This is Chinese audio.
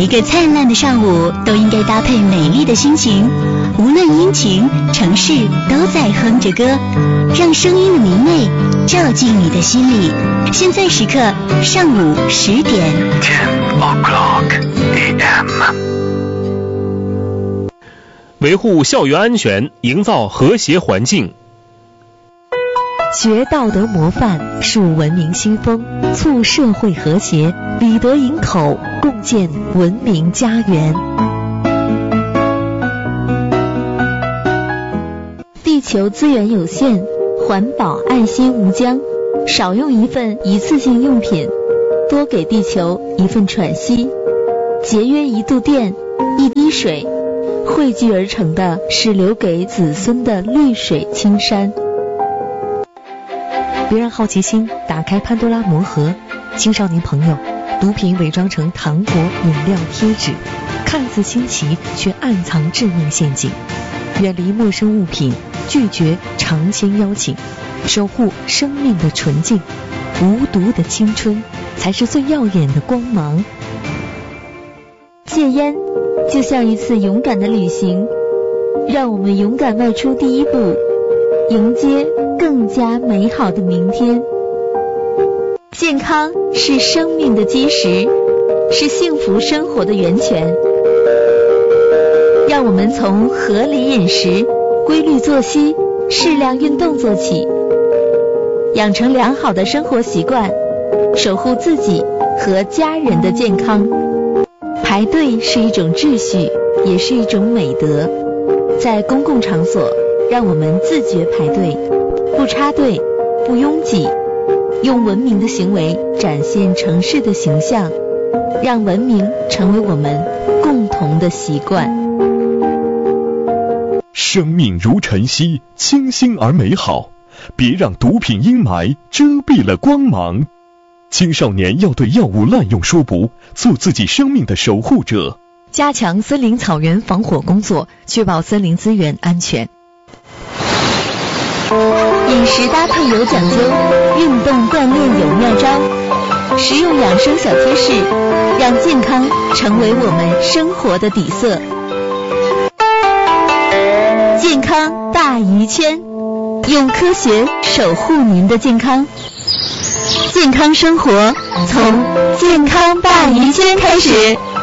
一个灿烂的上午都应该搭配美丽的心情，无论阴晴，城市都在哼着歌，让声音的明媚照进你的心里。现在时刻上午10点。10 o'clock a.m. 维护校园安全，营造和谐环境。 学道德模范，树文明新风，促社会和谐，理德营口，共建文明家园。 地球资源有限，环保爱心无疆，少用一份一次性用品，多给地球一份喘息。节约一度电，一滴水，汇聚而成的是留给子孙的绿水青山。 别让好奇心打开潘多拉魔盒，青少年朋友，毒品伪装成糖果、饮料、贴纸，看似新奇，却暗藏致命陷阱。远离陌生物品，拒绝尝鲜邀请，守护生命的纯净，无毒的青春才是最耀眼的光芒。 戒烟就像一次勇敢的旅行，让我们勇敢迈出第一步，迎接更加美好的明天。健康是生命的基石，是幸福生活的源泉。让我们从合理饮食、规律作息、适量运动做起，养成良好的生活习惯，守护自己和家人的健康。排队是一种秩序，也是一种美德。在公共场所，让我们自觉排队，不插队，不拥挤，用文明的行为展现城市的形象，让文明成为我们共同的习惯。 生命如晨曦，清新而美好，别让毒品阴霾遮蔽了光芒。青少年要对药物滥用说不，做自己生命的守护者。 加强森林草原防火工作，确保森林资源安全。 饮食搭配有讲究，运动锻炼有妙招，实用养生小贴士，让健康成为我们生活的底色。健康大鱼圈，用科学守护您的健康。健康生活从健康大鱼圈开始。